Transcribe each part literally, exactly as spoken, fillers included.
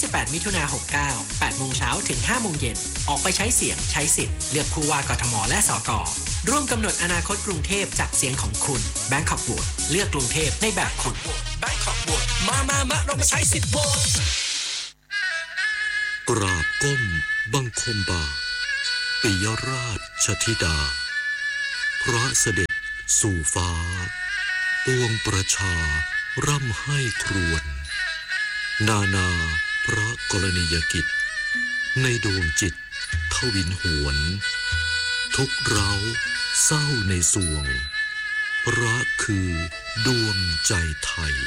สิบแปดมิถุนายนหกเก้า แปดโมงเช้าถึงห้าโมงเย็นออกไปใช้เสียงใช้สิทธิ์เลือกผู้ว่ากทมและสกร่วมกำหนดอนาคตกรุงเทพจากเสียงของคุณ Bangkok Vote เลือกกรุงเทพในแบบคุณ Bangkok Vote มามามาเรามาใช้สิทธิ์โหวตกราบก้มบังคมบาปิยราชธิดาพระเสด็จสู่ฟ้าปวงประชาร่ำให้ครวญนานาพระกรณียกิจในดวงจิตทวินหวนทุกเร้าเศร้าในสวงพระคือดวงใจไทย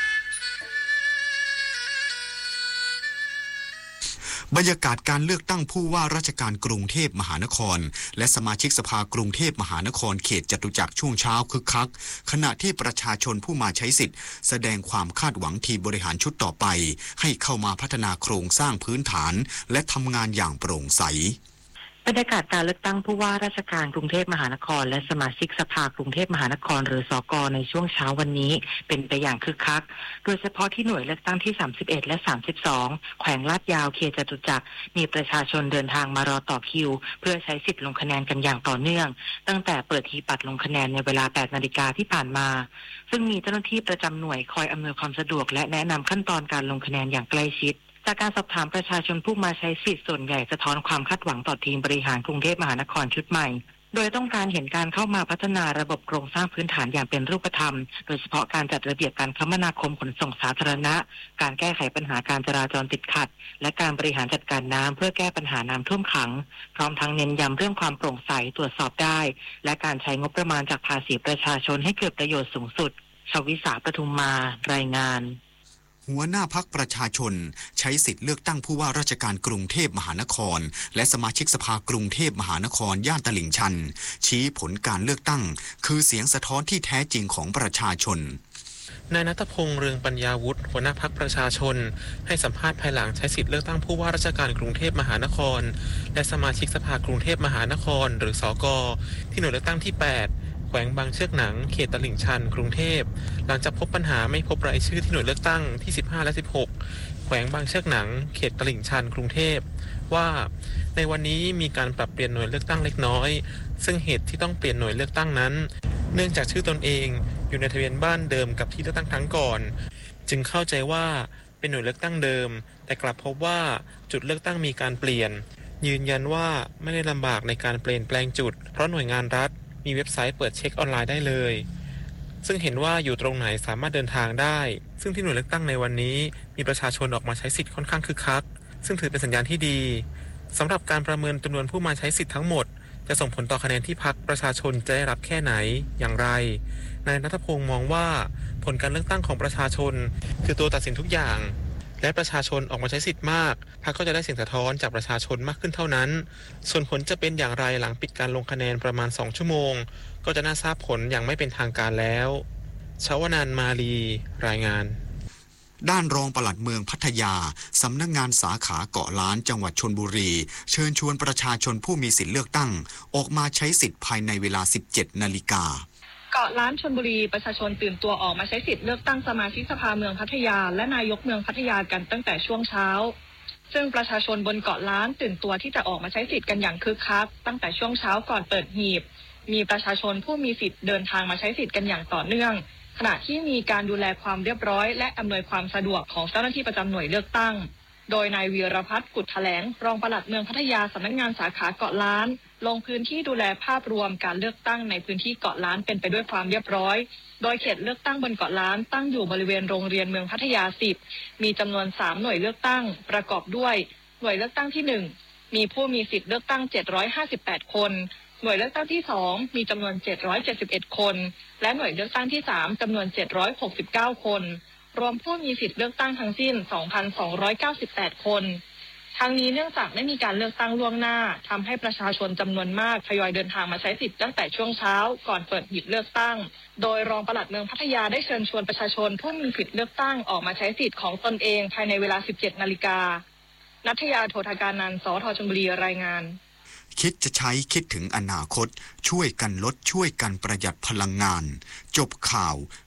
บรรยากาศการเลือกตั้งผู้ว่าราชการกรุงเทพมหานครและสมาชิกสภากรุงเทพมหานครเขตจตุจักรช่วงเช้าคึกคักขณะที่ประชาชนผู้มาใช้สิทธิ์แสดงความคาดหวังทีมบริหารชุดต่อไปให้เข้ามาพัฒนาโครงสร้างพื้นฐานและทำงานอย่างโปร่งใสบรรยากาศการเลือกตั้งผู้ว่าราชการกรุงเทพมหานครและสมาชิกสภากรุงเทพมหานครหรือสกในช่วงเช้าวันนี้เป็นไปอย่างคึกคักโดยเฉพาะที่หน่วยเลือกตั้งที่สามสิบเอ็ดและสามสิบสองแขวงลาดยาวเขตจตุจักรมีประชาชนเดินทางมารอต่อคิวเพื่อใช้สิทธิ์ลงคะแนนกันอย่างต่อเนื่องตั้งแต่เปิดหีบบัตรลงคะแนนในเวลา แปดนาฬิกาที่ผ่านมาซึ่งมีเจ้าหน้าที่ประจำหน่วยคอยอำนวยความสะดวกและแนะนำขั้นตอนการลงคะแนนอย่างใกล้ชิดจากการสอบถามประชาชนผู้มาใช้สิทธิ์ส่วนใหญ่สะท้อนความคาดหวังต่อทีมบริหารกรุงเทพมหานครชุดใหม่โดยต้องการเห็นการเข้ามาพัฒนาระบบโครงสร้างพื้นฐานอย่างเป็นรูปธรรมโดยเฉพาะการจัดระเบียบการคมนาคมขนส่งสาธารณะการแก้ไขปัญหาการจราจรติดขัดและการบริหารจัดการน้ำเพื่อแก้ปัญหาน้ำท่วมขังพร้อมทั้งเน้นย้ำเรื่องความโปร่งใสตรวจสอบได้และการใช้งบประมาณจากภาษีประชาชนให้เกิดประโยชน์สูงสุดชวิสาปทุมมารายงานหัวหน้าพรรคประชาชนใช้สิทธิ์เลือกตั้งผู้ว่าราชการกรุงเทพมหานครและสมาชิกสภากรุงเทพมหานครย่านตลิ่งชันชี้ผลการเลือกตั้งคือเสียงสะท้อนที่แท้จริงของประชาชนนายณัฐพงษ์เรืองปัญญาวุฒิหัวหน้าพรรคประชาชนให้สัมภาษณ์ภายหลังใช้สิทธิ์เลือกตั้งผู้ว่าราชการกรุงเทพมหานครและสมาชิกสภากรุงเทพมหานครหรือสกที่หน่วยเลือกตั้งที่แปดแขวงบางเชือกหนังเขตตลิ่งชันกรุงเทพหลังจากพบปัญหาไม่พบรายชื่อที่หน่วยเลือกตั้งที่สิบห้าและสิบหกแขวงบางเชือกหนังเขตตลิ่งชันกรุงเทพว่าในวันนี้มีการปรับเปลี่ยนหน่วยเลือกตั้งเล็กน้อยซึ่งเหตุที่ต้องเปลี่ยนหน่วยเลือกตั้งนั้นเนื่องจากชื่อตนเองอยู่ในทะเบียนบ้านเดิมกับที่เลือกตั้งครั้งก่อนจึงเข้าใจว่าเป็นหน่วยเลือกตั้งเดิมแต่กลับพบว่าจุดเลือกตั้งมีการเปลี่ยนยืนยันว่าไม่ได้ลำบากในการเปลี่ยนแปลงจุดเพราะหน่วยงานรัฐมีเว็บไซต์เปิดเช็คออนไลน์ได้เลยซึ่งเห็นว่าอยู่ตรงไหนสามารถเดินทางได้ซึ่งที่หน่วยเลือกตั้งในวันนี้มีประชาชนออกมาใช้สิทธิ์ค่อนข้างคึกคักซึ่งถือเป็นสัญญาณที่ดีสำหรับการประเมินจำนวนผู้มาใช้สิทธิ์ทั้งหมดจะส่งผลต่อคะแนนที่พรรคประชาชนจะได้รับแค่ไหนอย่างไรนายณัฐพงษ์มองว่าผลการเลือกตั้งของประชาชนคือตัวตัดสินทุกอย่างและประชาชนออกมาใช้สิทธิ์มากพรรคก็จะได้เสียงสะท้อนจากประชาชนมากขึ้นเท่านั้นส่วนผลจะเป็นอย่างไรหลังปิดการลงคะแนนประมาณสองชั่วโมงก็จะน่าทราบผลอย่างไม่เป็นทางการแล้วชวนานมาลีรายงานด้านรองปลัดเมืองพัทยาสำนักงานสาขาเกาะล้านจังหวัดชลบุรีเชิญชวนประชาชนผู้มีสิทธิเลือกตั้งออกมาใช้สิทธิ์ภายในเวลา สิบเจ็ดนาฬิกาเกาะล้านชลบุรีประชาชนตื่นตัวออกมาใช้สิทธิ์เลือกตั้งสมาชิกสภาเมืองพัทยาและนายกเมืองพัทยากันตั้งแต่ช่วงเช้าซึ่งประชาชนบนเกาะล้านตื่นตัวที่จะออกมาใช้สิทธิ์กันอย่างคึกคักตั้งแต่ช่วงเช้าก่อนเปิดหีบมีประชาชนผู้มีสิทธิ์เดินทางมาใช้สิทธิ์กันอย่างต่อเนื่องขณะที่มีการดูแลความเรียบร้อยและอำนวยความสะดวกของเจ้าหน้าที่ประจำหน่วยเลือกตั้งโดยนายวีรพัฒน์กุฎแถลงรองปลัดเมืองพัทยาสำนักงานสาขาเกาะล้านลงพื้นที่ดูแลภาพรวมการเลือกตั้งในพื้นที่เกาะล้านเป็นไปด้วยความเรียบร้อยโดยเขตเลือกตั้งบนเกาะล้านตั้งอยู่บริเวณโรงเรียนเมืองพัทยาสิบมีจำนวนสามหน่วยเลือกตั้งประกอบด้วยหน่วยเลือกตั้งที่หนึ่งมีผู้มีสิทธิ์เลือกตั้งเจ็ดร้อยห้าสิบแปดคนหน่วยเลือกตั้งที่สองมีจำนวนเจ็ดร้อยเจ็ดสิบเอ็ดคนและหน่วยเลือกตั้งที่สามจำนวนเจ็ดร้อยหกสิบเก้าคนรวมผู้มีสิทธิ์เลือกตั้งทั้งสิ้น สองพันสองร้อยเก้าสิบแปด คนทั้งนี้เนื่องจากไม่มีการเลือกตั้งล่วงหน้าทำให้ประชาชนจำนวนมากทยอยเดินทางมาใช้สิทธิ์ตั้งแต่ช่วงเช้าก่อนเปิดหีบเลือกตั้งโดยรองปลัดเมืองพัทยาได้เชิญชวนประชาชนผู้มีสิทธิ์เลือกตั้งออกมาใช้สิทธิ์ของตนเองภายในเวลา สิบเจ็ดนาฬิกาณัฐยาโททการนันท์สทชลบุรีรายงานคิดจะใช้คิดถึงอนาคตช่วยกันลดช่วยกันประหยัดพลังงานจบข่าว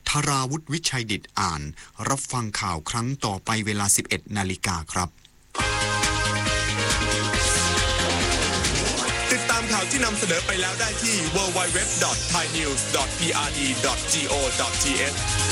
ธาราวุฒิวิชัยดิษฐ์อ่านรับฟังข่าวครั้งต่อไปเวลา สิบเอ็ดนาฬิกาครับติดตามข่าวที่นำเสนอไปแล้วได้ที่ ดับเบิลยู ดับเบิลยู ดับเบิลยู ดอท ไทยนิวส์ ดอท พี อาร์ ดี ดอท จี โอ ดอท ที เอช